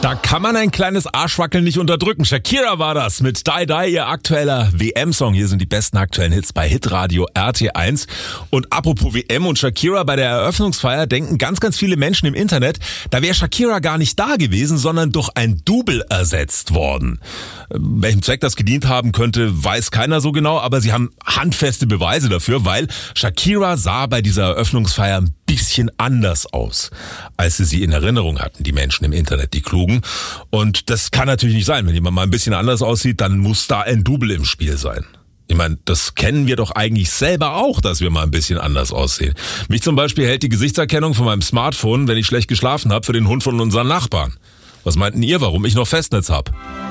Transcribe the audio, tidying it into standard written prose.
Da kann man ein kleines Arschwackeln nicht unterdrücken. Shakira war das mit Die Die, ihr aktueller WM-Song. Hier sind die besten aktuellen Hits bei Hitradio RT1. Und apropos WM und Shakira, bei der Eröffnungsfeier denken ganz, ganz viele Menschen im Internet, da wäre Shakira gar nicht da gewesen, sondern durch ein Double ersetzt worden. Welchem Zweck das gedient haben könnte, weiß keiner so genau, aber sie haben handfeste Beweise dafür, weil Shakira sah bei dieser Eröffnungsfeier ein bisschen anders aus, als sie in Erinnerung hatten, die Menschen im Internet, die Klugen. Und das kann natürlich nicht sein. Wenn jemand mal ein bisschen anders aussieht, dann muss da ein Double im Spiel sein. Ich meine, das kennen wir doch eigentlich selber auch, dass wir mal ein bisschen anders aussehen. Mich zum Beispiel hält die Gesichtserkennung von meinem Smartphone, wenn ich schlecht geschlafen habe, für den Hund von unseren Nachbarn. Was meinten ihr, warum ich noch Festnetz habe?